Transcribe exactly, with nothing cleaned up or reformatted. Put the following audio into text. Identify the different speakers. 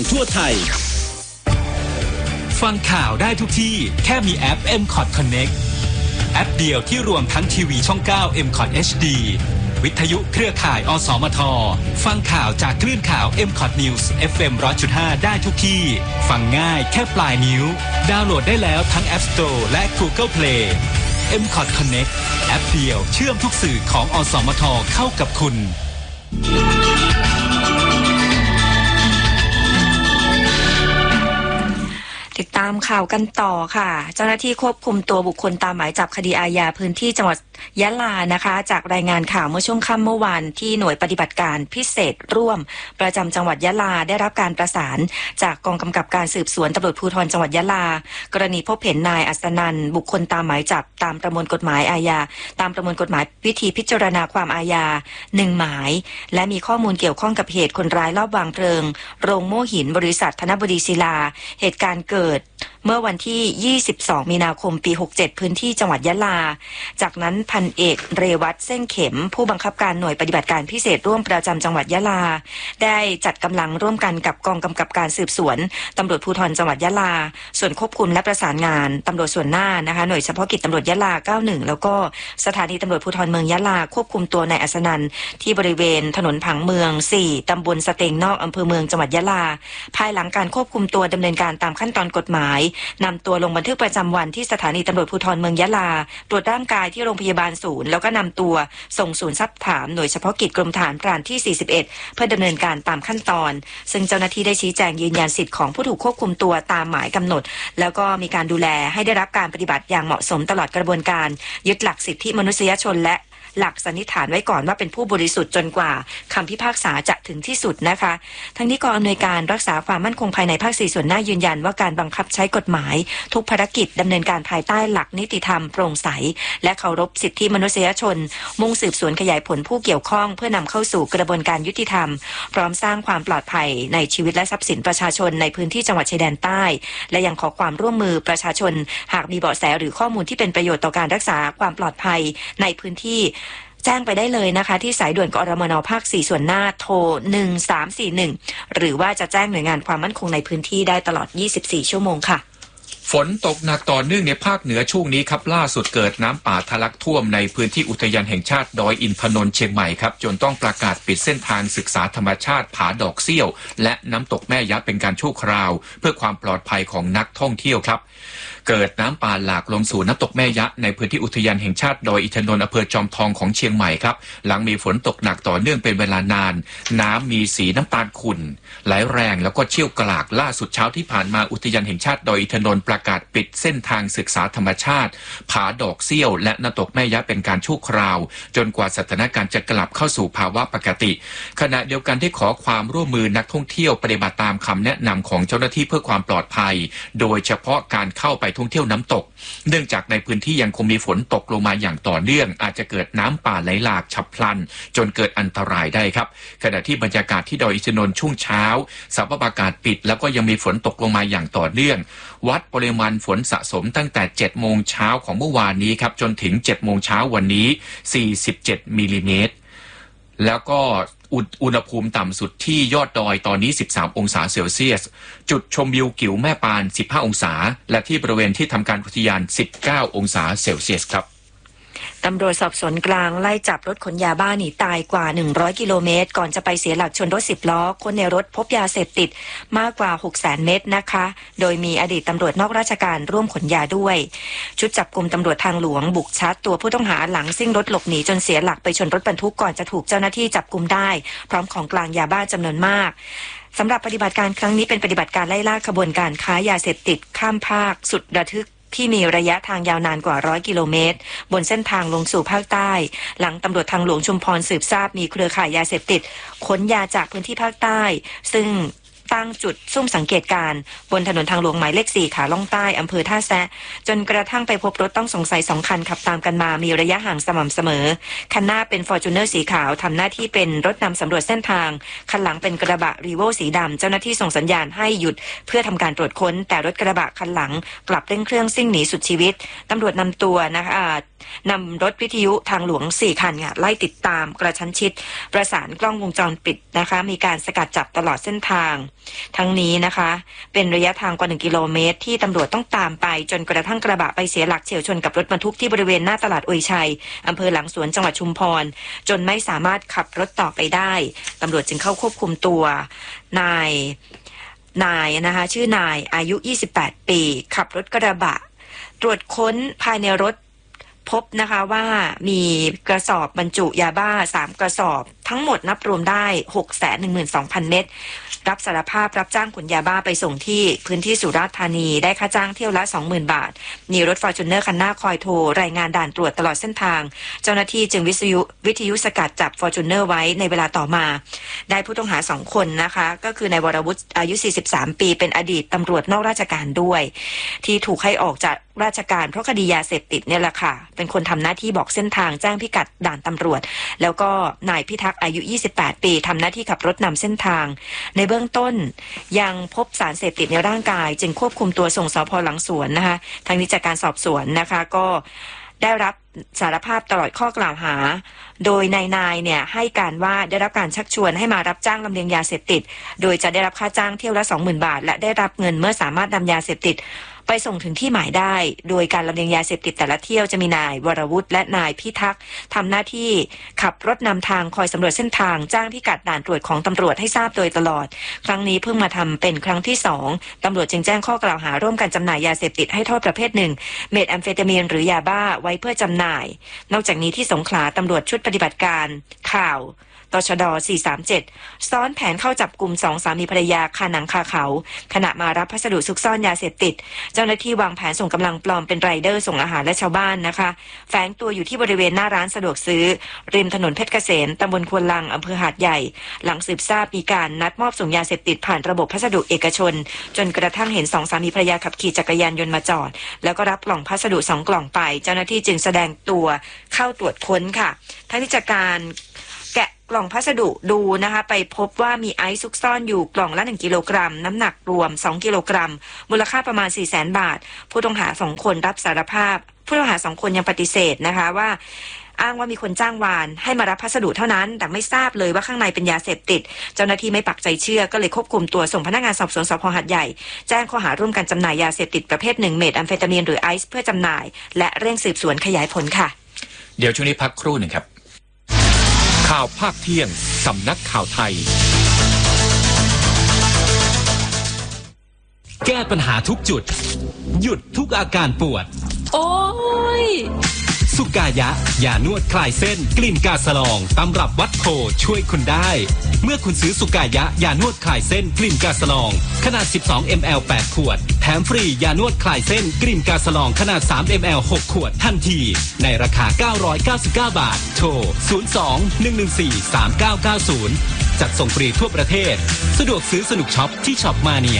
Speaker 1: ทั่วไทย
Speaker 2: ฟังข่าวได้ทุกที่แค่มีแอป เอ็ม คอท Connect แอปเดียวที่รวมทั้งทีวีช่อง เก้า เอ็ม คอท เอช ดี วิทยุเครือข่ายอสมทฟังข่าวจากคลื่นข่าว เอ็ม คอท News เอฟ เอ็ม หนึ่งร้อยจุดห้า ได้ทุกที่ฟังง่ายแค่ปลายนิ้วดาวน์โหลดได้แล้วทั้ง App Store และ Google Play เอ็ม คอท Connect แอปเดียวเชื่อมทุกสื่อของอสมทเข้ากับคุณ
Speaker 3: ติดตามข่าวกันต่อค่ะเจ้าหน้าที่ควบคุมตัวบุคคลตามหมายจับคดีอาญาพื้นที่จังหวัดยะลานะคะจากรายงานข่าวเมื่อช่วงค่ำเมื่อวานที่หน่วยปฏิบัติการพิเศษร่วมประจำจังหวัดยะลาได้รับการประสานจากกองกำกับการสืบสวนตำรวจภูธรจังหวัดยะลากรณีพบเห็นนายอัศนันท์บุคคลตามหมายจับตามประมวลกฎหมายอาญาตามประมวลกฎหมายวิธีพิจารณาความอาญาหนึ่งหมายและมีข้อมูลเกี่ยวข้องกับเหตุคนร้ายลอบวางเพลิงโรงโม่หินบริษัทธนบดีศิลาเหตุการณ์เกิดเมื่อวันที่ยี่สิบสองมีนาคมปีหกสิบเจ็ดพื้นที่จังหวัดยะลาจากนั้นพันเอกเรวัตเส้นเข็มผู้บังคับการหน่วยปฏิบัติการพิเศษร่วมประจำจังหวัดยะลาได้จัดกำลังร่วมกันกับกองกำกับการสืบสวนตำรวจภูธรจังหวัดยะลาส่วนควบคุมและประสานงานตำรวจส่วนหน้านะคะหน่วยเฉพาะกิจตำรวจยะลาเก้าสิบเอ็ดแล้วก็สถานีตำรวจภูธรเมืองยะลาควบคุมตัวนายอัศนันท์ที่บริเวณถนนผังเมืองสี่ตำบลสเตงนอกอำเภอเมืองจังหวัดยะลาภายหลังการควบคุมตัวดำเนินการตามขั้นตอนกฎหมายนำตัวลงบันทึกประจำวันที่สถานีตำรวจภูธรเมืองยะลาตรวจร่างกายที่โรงพยาบาลศูนย์แล้วก็นำตัวส่งศูนย์ซักถามหน่วยเฉพาะกิจกรมทหารพรานที่สี่สิบเอ็ดเพื่อดำเนินการตามขั้นตอนซึ่งเจ้าหน้าที่ได้ชี้แจงยืนยันสิทธิของผู้ถูกควบคุมตัวตามหมายกำหนดแล้วก็มีการดูแลให้ได้รับการปฏิบัติอย่างเหมาะสมตลอดกระบวนการยึดหลักสิทธิมนุษยชนและหลักสันนิษฐานไว้ก่อนว่าเป็นผู้บริสุทธิ์จนกว่าคำพิพากษาจะถึงที่สุดนะคะทั้งนี้กองอำนวยการรักษาความมั่นคงภายในภาคสี่ส่วนหน้ายืนยันว่าการบังคับใช้กฎหมายทุกภารกิจดำเนินการภายใต้หลักนิติธรรมโปร่งใสและเคารพสิทธิมนุษยชนมุ่งสืบสวนขยายผลผู้เกี่ยวข้องเพื่อนำเข้าสู่กระบวนการยุติธรรมพร้อมสร้างความปลอดภัยในชีวิตและทรัพย์สินประชาชนในพื้นที่จังหวัดชายแดนใต้และยังขอความร่วมมือประชาชนหากมีเบาะแสหรือข้อมูลที่เป็นประโยชน์ต่อการรักษาความปลอดภัยในพื้นที่แจ้งไปได้เลยนะคะที่สายด่วนกอรมนภาคสี่ส่วนหน้าโทรหนึ่งสามสี่หนึ่งหรือว่าจะแจ้งหน่วยงานความมั่นคงในพื้นที่ได้ตลอดยี่สิบสี่ชั่วโมงค่ะ
Speaker 4: ฝนตกหนักต่อเนื่องในภาคเหนือช่วงนี้ครับล่าสุดเกิดน้ำป่าทะลักท่วมในพื้นที่อุทยานแห่งชาติดอยอินทนนท์เชียงใหม่ครับจนต้องประกาศปิดเส้นทางศึกษาธรรมชาติผาดอกเสี้ยวและน้ำตกแม่ยะเป็นการชั่วคราวเพื่อความปลอดภัยของนักท่องเที่ยวครับเกิดน้ำป่าหลากลงสู่น้ำตกแม่ยะในพื้นที่อุทยานแห่งชาติดอยอินทนนท์อำเภอจอมทองของเชียงใหม่ครับหลังมีฝนตกหนักต่อเนื่องเป็นเวลานานน้ำมีสีน้ำตาลขุ่นไหลแรงแล้วก็เชี่ยวกรากล่าสุดเช้าที่ผ่านมาอุทยานแห่งชาติดอยอินทนนท์ประกาศปิดเส้นทางศึกษาธรรมชาติผาดอกเสี้ยวและน้ำตกแม่ยะเป็นการชั่วคราวจนกว่าสถานการณ์จะกลับเข้าสู่ภาวะปกติขณะเดียวกันได้ขอความร่วมมือนักท่องเที่ยวปฏิบัติตามคำแนะนำของเจ้าหน้าที่เพื่อความปลอดภัยโดยเฉพาะการเข้าไปท่องเที่ยวน้ำตกเนื่องจากในพื้นที่ยังคงมีฝนตกลงมาอย่างต่อเนื่องอาจจะเกิดน้ำป่าไหลหลากฉับพลันจนเกิดอันตรายได้ครับขณะที่บรรยากาศที่ดอยอินทนนท์ช่วงเช้าสภาพอากาศปิดแล้วก็ยังมีฝนตกลงมาอย่างต่อเนื่องวัดปริมาณฝนสะสมตั้งแต่เจ็ดโมงเช้าของเมื่อวานนี้ครับจนถึงเจ็ดโมงเช้าวันนี้สี่สิบเจ็ดมิลลิเมตรแล้วก็อุณหภูมิต่ำสุดที่ยอดดอยตอนนี้สิบสามองศาเซลเซียสจุดชมวิวกิ่วแม่ปานสิบห้าองศาและที่บริเวณที่ทำการอุทยานสิบเก้าองศาเซลเซียสครับ
Speaker 3: ตำรวจสอบสวนกลางไล่จับรถขนยาบ้าหนีตายกว่าหนึ่งร้อยกิโลเมตรก่อนจะไปเสียหลักชนรถสิบล้อคนในรถพบยาเสพติดมากกว่า หกแสน เม็ดนะคะโดยมีอดีตตำรวจนอกราชการร่วมขนยาด้วยชุดจับกุมตำรวจทางหลวงบุกชาร์จตัวผู้ต้องหาหลังซิ่งรถหลบหนีจนเสียหลักไปชนรถบรรทุกก่อนจะถูกเจ้าหน้าที่จับกุมได้พร้อมของกลางยาบ้าจำนวนมากสำหรับปฏิบัติการครั้งนี้เป็นปฏิบัติการไล่ล่าขบวนการค้ายาเสพติดข้ามภาคสุดระทึกที่มีระยะทางยาวนานกว่าร้อยกิโลเมตรบนเส้นทางลงสู่ภาคใต้หลังตำรวจทางหลวงชุมพรสืบทราบมีเครือข่ายยาเสพติดขนยาจากพื้นที่ภาคใต้ซึ่งตั้งจุดซุ่มสังเกตการบนถนนทางหลวงหมายเลขสี่ขาล่องใต้อำเภอท่าแซะจนกระทั่งไปพบรถต้องสงสัยสองคันขับตามกันมามีระยะห่างสม่ำเสมอคันหน้าเป็นฟอร์จูเนอร์สีขาวทำหน้าที่เป็นรถนำสำรวจเส้นทางคันหลังเป็นกระบะรีโวสีดำเจ้าหน้าที่ส่งสัญญาณให้หยุดเพื่อทำการตรวจค้นแต่รถกระบะคันหลังกลับเร่งเครื่องซิ่งหนีสุดชีวิตตำรวจนำตัวนะคะนำรถวิทยุทางหลวงสี่คันค่ะไล่ติดตามกระชั้นชิดประสานกล้องวงจรปิดนะคะมีการสกัดจับตลอดเส้นทางทั้งนี้นะคะเป็นระยะทางกว่าหนึ่งกิโลเมตรที่ตำรวจต้องตามไปจนกระทั่งกระบะไปเสียหลักเฉียวชนกับรถบรรทุกที่บริเวณหน้าตลาดอวยชัยอำเภอหลังสวนจังหวัดชุมพรจนไม่สามารถขับรถต่อไปได้ตำรวจจึงเข้าควบคุมตัวนายนายนะคะชื่อนายอายุยี่สิบแปดปีขับรถกระบะตรวจค้นภายในรถพบนะคะว่ามีกระสอบบรรจุยาบ้าสามกระสอบทั้งหมดนับรวมได้ หกแสนหนึ่งหมื่นสองพัน เม็ดรับสารภาพรับจ้างขนยาบ้าไปส่งที่พื้นที่สุราษฎร์ธานีได้ค่าจ้างเที่ยวละ สองหมื่น บาทมีรถฟอร์จูเนอร์คันหน้าคอยโทรรายงานด่านตรวจตลอดเส้นทางเจ้าหน้าที่จึงวิทยุวิทยุสกัดจับฟอร์จูเนอร์ไว้ในเวลาต่อมาได้ผู้ต้องหาสองคนนะคะก็คือนายวรวุฒิอายุสี่สิบสามปีเป็นอดีตตำรวจนอกราชการด้วยที่ถูกให้ออกจากราชการเพราะคดียาเสพติดเนี่ยแหละค่ะเป็นคนทำหน้าที่บอกเส้นทางแจ้งพิกัดด่านตำรวจแล้วก็นายพิทักษ์อายุยี่สิบแปดปีทำหน้าที่ขับรถนำเส้นทางในเบื้องต้นยังพบสารเสพติดในร่างกายจึงควบคุมตัวส่งสภ.หลังสวนนะคะทางนี้จากการสอบสวนนะคะก็ได้รับสารภาพตลอดข้อกล่าวหาโดยนายนายเนี่ยให้การว่าได้รับการชักชวนให้มารับจ้างลำเลียงยาเสพติดโดยจะได้รับค่าจ้างเที่ยวละ สองหมื่น บาทและได้รับเงินเมื่อสามารถนำยาเสพติดไปส่งถึงที่หมายได้โดยการลำเลียงยาเสพติดแต่ละเที่ยวจะมีนายวรวุฒิและนายพิทักษ์ทำหน้าที่ขับรถนำทางคอยสำรวจเส้นทางจ้างพิกัดด่านตรวจของตำรวจให้ทราบโดยตลอดครั้งนี้เพิ่งมาทำเป็นครั้งที่สองตำรวจจึงแจ้งข้อกล่าวหาร่วมกันจำหน่ายยาเสพติดให้โทษประเภทหนึ่งเมทแอมเฟตามีนหรือยาบ้าไว้เพื่อจำหน่ายนอกจากนี้ที่สงขลาตำรวจชุดปฏิบัติการข่าวตชดสี่สามเจ็ดซ้อนแผนเข้าจับกลุ่มสองสามีภรรยาคาหนังคาเขาขณะมารับพัสดุซุกซ่อนยาเสพติดเจ้าหน้าที่วางแผนส่งกำลังปลอมเป็นไรเดอร์ส่งอาหารและชาวบ้านนะคะแฝงตัวอยู่ที่บริเวณหน้าร้านสะดวกซื้อริมถนนเพชรเกษมตำบลควนลังอำเภอหาดใหญ่หลังสืบทราบมีการนัดมอบส่งยาเสพติดผ่านระบบพัสดุเอกชนจนกระทั่งเห็นสองสามีภรรยาขับขี่จักรยานยนต์มาจอดแล้วก็รับกล่องพัสดุสองกล่องไปเจ้าหน้าที่จึงแสดงตัวเข้าตรวจค้นค่ะทั้งนี้จากการแกะกล่องพัสดุดูนะคะไปพบว่ามีไอซ์ซุกซ่อนอยู่กล่องละหนึ่งกิโลกรัมน้ำหนักรวมสองกิโลกรัมมูลค่าประมาณ สี่แสน บาทผู้ต้องหาสองคนรับสารภาพผู้ต้องหาสองคนยังปฏิเสธนะคะว่าอ้างว่ามีคนจ้างวานให้มารับพัสดุเท่านั้นแต่ไม่ทราบเลยว่าข้างในเป็นยาเสพติดเจ้าหน้าที่ไม่ปักใจเชื่อก็เลยควบคุมตัวส่งพนักงานสอบสวนสภ.หาดใหญ่แจ้งข้อหาร่วมกันจำหน่ายยาเสพติดประเภทหนึ่งเมทแอมเฟตามีนหรือไอซ์เพื่อจำหน่ายและเร่งสืบสวนขยายผลค่ะ
Speaker 4: เดี๋ยวช่วงนี้พักครู่หนึ่งครับข่าวภาคเที่ยงสำนักข่าวไทย
Speaker 2: แก้ปัญหาทุกจุดหยุดทุกอาการปวด
Speaker 3: โอ้ย
Speaker 2: สุกายะยานวดคลายเส้นกลิ่นกาสลองตำรับวัดโพช่วยคุณได้เมื่อคุณซื้อสุกายะยานวดคลายเส้นกลิ่นกาสลองขนาด สิบสองมิลลิลิตร แปด ขวดแถมฟรียานวดคลายเส้นกลิ่นกาสลองขนาด สามมิลลิลิตร หก ขวดทันทีในราคาเก้าร้อยเก้าสิบเก้าบาทโทรศูนย์ สอง หนึ่ง หนึ่ง สี่ สาม เก้า เก้า ศูนย์จัดส่งฟรีทั่วประเทศสะดวกซื้อสนุกช็อปที่ช็อปมาเนีย